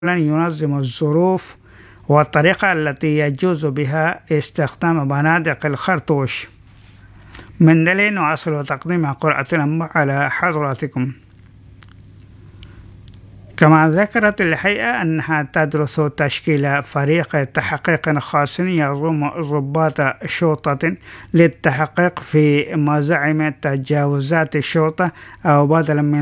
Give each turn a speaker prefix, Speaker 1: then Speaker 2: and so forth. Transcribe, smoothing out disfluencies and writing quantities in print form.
Speaker 1: ينظم الظروف والطريقة التي يجوز بها استخدام بنادق الخرطوش. من دليل نواصل وتقديم قرعة الأنباء على حضراتكم. كما ذكرت الهيئة أنها تدرس تشكيل فريق تحقيق خاص يضم ضباط شرطة للتحقيق في مزاعم تجاوزات الشرطة أو بدلا من